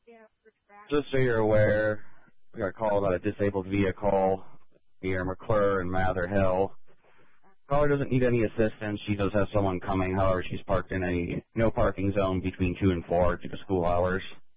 Just so you're aware, we got a call about a disabled vehicle near McClure and Mather Hill. Caller doesn't need any assistance. She does have someone coming. However, she's parked in a no parking zone between 2 and 4 due to school hours.